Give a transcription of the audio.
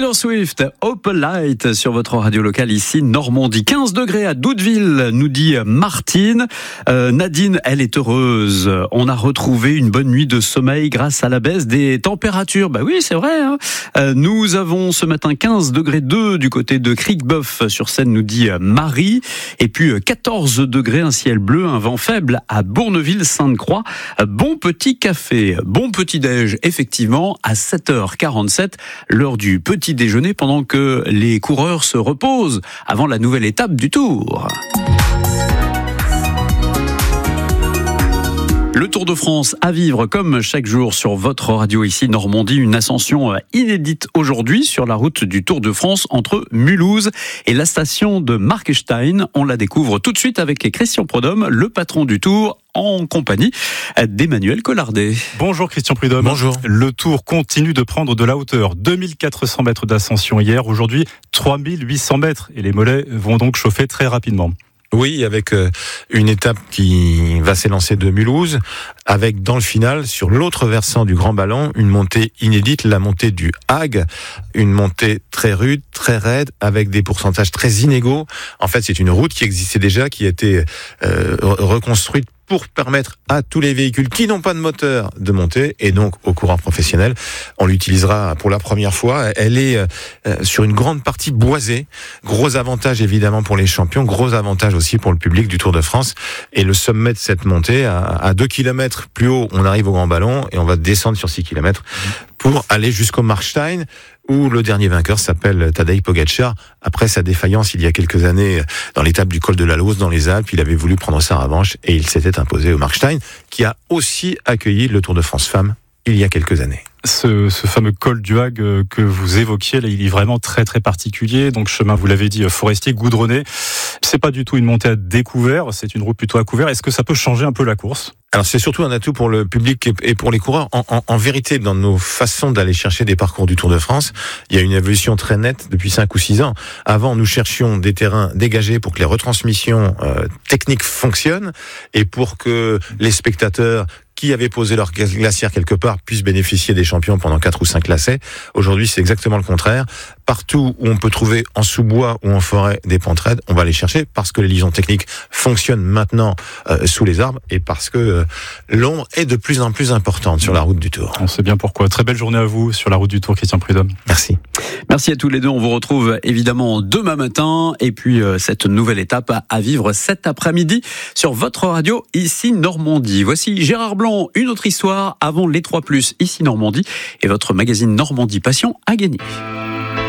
Taylor Swift, Opal Light sur votre radio locale ici Normandie. 15 degrés à Doudeville, nous dit Martine. Nadine, elle est heureuse. On a retrouvé une bonne nuit de sommeil grâce à la baisse des températures. Bah oui, c'est vrai. Nous avons ce matin 15 degrés 2 du côté de Cricboeuf sur Seine, nous dit Marie. Et puis 14 degrés, un ciel bleu, un vent faible à Bourneville-Sainte-Croix. Bon petit café, bon petit déj, effectivement, à 7h47, l'heure du petit déjeuner, pendant que les coureurs se reposent avant la nouvelle étape du Tour. Le Tour de France à vivre comme chaque jour sur votre radio ici Normandie. Une ascension inédite aujourd'hui sur la route du Tour de France entre Mulhouse et la station de Markstein. On la découvre tout de suite avec Christian Prudhomme, le patron du Tour, en compagnie d'Emmanuel Collardet. Bonjour Christian Prudhomme. Bonjour. Le Tour continue de prendre de la hauteur. 2400 mètres d'ascension hier, aujourd'hui 3800 mètres. Et les mollets vont donc chauffer très rapidement. Oui, avec une étape qui va s'élancer de Mulhouse, avec dans le final, sur l'autre versant du Grand Ballon, une montée inédite, la montée du Hague, une montée très rude, très raide, avec des pourcentages très inégaux. En fait, c'est une route qui existait déjà, qui a été reconstruite pour permettre à tous les véhicules qui n'ont pas de moteur de monter, et donc aux coureurs professionnels. On l'utilisera pour la première fois. Elle est sur une grande partie boisée. Gros avantage évidemment pour les champions, gros avantage aussi pour le public du Tour de France. Et le sommet de cette montée, à 2 km plus haut, on arrive au Grand Ballon et on va descendre sur 6 km pour aller jusqu'au Markstein, où le dernier vainqueur s'appelle Tadej Pogačar. Après sa défaillance il y a quelques années dans l'étape du col de la Lauze dans les Alpes, il avait voulu prendre sa revanche et il s'était imposé au Markstein, qui a aussi accueilli le Tour de France Femmes il y a quelques années. Ce fameux col du Hague que vous évoquiez, là, il est vraiment très très particulier. Donc chemin, vous l'avez dit, forestier, goudronné. C'est pas du tout une montée à découvert, c'est une route plutôt à couvert. Est-ce que ça peut changer un peu la course ? Alors c'est surtout un atout pour le public et pour les coureurs. En vérité, dans nos façons d'aller chercher des parcours du Tour de France, il y a une évolution très nette depuis 5 ou 6 ans. Avant, nous cherchions des terrains dégagés pour que les retransmissions techniques fonctionnent et pour que les spectateurs qui avaient posé leur glacière quelque part puissent bénéficier des champions pendant 4 ou 5 lacets. Aujourd'hui, c'est exactement le contraire. Partout où on peut trouver en sous-bois ou en forêt des pentes raides, on va les chercher parce que les liaisons techniques fonctionnent maintenant sous les arbres et parce que l'ombre est de plus en plus importante sur la route du Tour. On sait bien pourquoi. Très belle journée à vous sur la route du Tour, Christian Prudhomme. Merci. Merci à tous les deux. On vous retrouve évidemment demain matin et puis cette nouvelle étape à vivre cet après-midi sur votre radio ici Normandie. Voici Gérard Blanc, une autre histoire avant les 3+, ici Normandie et votre magazine Normandie Passion à gagner.